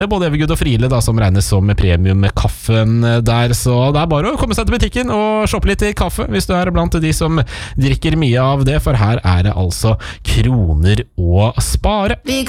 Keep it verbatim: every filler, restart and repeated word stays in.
både Evergood og Friele da, som regnes som premium med kaffen der, så det er bare å komme seg til butikken og shoppe litt i kaffe hvis du er blant de som drikker mye av det, for her er det altså kroner å spare.